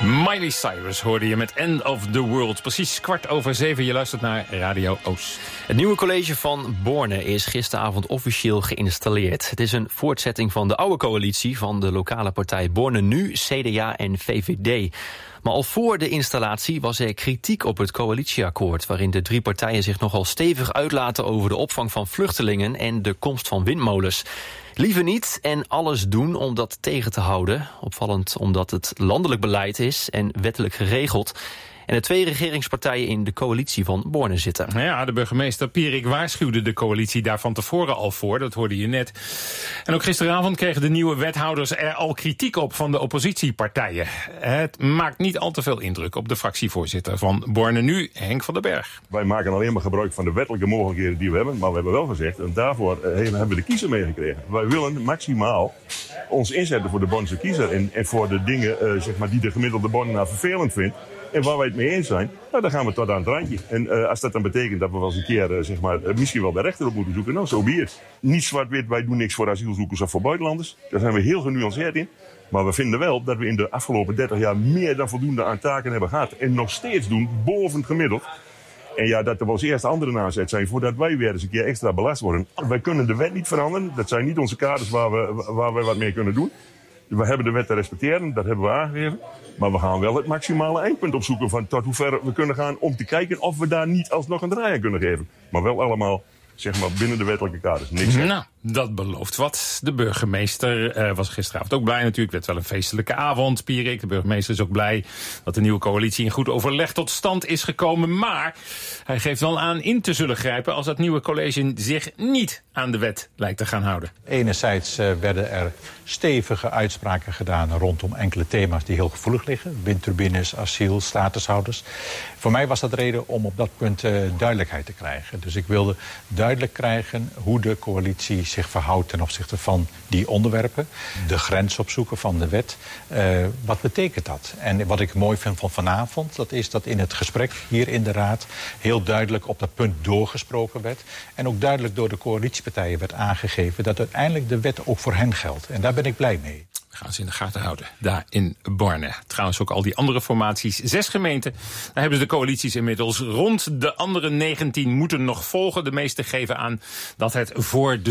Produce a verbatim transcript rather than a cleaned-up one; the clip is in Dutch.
Miley Cyrus hoorde je met End of the World. Precies kwart over zeven, je luistert naar Radio Oost. Het nieuwe college van Borne is gisteravond officieel geïnstalleerd. Het is een voortzetting van de oude coalitie van de lokale partij Borne Nu, C D A en V V D. Maar al voor de installatie was er kritiek op het coalitieakkoord, waarin de drie partijen zich nogal stevig uitlaten over de opvang van vluchtelingen en de komst van windmolens. Liever niet en alles doen om dat tegen te houden. Opvallend omdat het landelijk beleid is en wettelijk geregeld. En de twee regeringspartijen in de coalitie van Borne zitten. Nou ja, de burgemeester Pierik waarschuwde de coalitie daar van tevoren al voor. Dat hoorde je net. En ook gisteravond kregen de nieuwe wethouders er al kritiek op van de oppositiepartijen. Het maakt niet al te veel indruk op de fractievoorzitter van Borne Nu, Henk van den Berg. Wij maken alleen maar gebruik van de wettelijke mogelijkheden die we hebben. Maar we hebben wel gezegd, en daarvoor hebben we de kiezer meegekregen. Wij willen maximaal ons inzetten voor de Bornse kiezer. En, en voor de dingen uh, zeg maar, die de gemiddelde Bornenaar vervelend vindt. En waar wij het mee eens zijn, nou, dan gaan we tot aan het randje. En uh, als dat dan betekent dat we wel eens een keer uh, zeg maar, uh, misschien wel de rechter op moeten zoeken, nou, zo so be it. Niet zwart-wit, wij doen niks voor asielzoekers of voor buitenlanders. Daar zijn we heel genuanceerd in. Maar we vinden wel dat we in de afgelopen dertig jaar meer dan voldoende aan taken hebben gehad. En nog steeds doen, boven het gemiddeld. En ja, dat er wel eens eerst anderen aanzet zijn voordat wij weer eens een keer extra belast worden. Wij kunnen de wet niet veranderen. Dat zijn niet onze kaders waar we, waar we wat mee kunnen doen. We hebben de wet te respecteren, dat hebben we aangegeven. Maar we gaan wel het maximale eindpunt opzoeken van tot hoe ver we kunnen gaan om te kijken of we daar niet alsnog een draai aan kunnen geven. Maar wel allemaal, zeg maar, binnen de wettelijke kaders. Niks. Nou, dat belooft wat. De burgemeester uh, was gisteravond ook blij natuurlijk. Het werd wel een feestelijke avond, Pierik. De burgemeester is ook blij dat de nieuwe coalitie in goed overleg tot stand is gekomen. Maar hij geeft wel aan in te zullen grijpen als dat nieuwe college zich niet aan de wet lijkt te gaan houden. Enerzijds uh, werden er stevige uitspraken gedaan rondom enkele thema's die heel gevoelig liggen. Windturbines, asiel, statushouders. Voor mij was dat reden om op dat punt uh, duidelijkheid te krijgen. Dus ik wilde duidelijk krijgen hoe de coalitie zich verhoudt ten opzichte van die onderwerpen. De grens opzoeken van de wet. Uh, wat betekent dat? En wat ik mooi vind van vanavond, dat is dat in het gesprek hier in de Raad heel duidelijk op dat punt doorgesproken werd. En ook duidelijk door de coalitiepartijen werd aangegeven dat uiteindelijk de wet ook voor hen geldt. En daar ben ik blij mee. We gaan ze in de gaten houden, daar in Borne. Trouwens ook al die andere formaties, zes gemeenten. Daar hebben ze de coalities inmiddels rond. De andere negentien moeten nog volgen. De meeste geven aan dat het voor de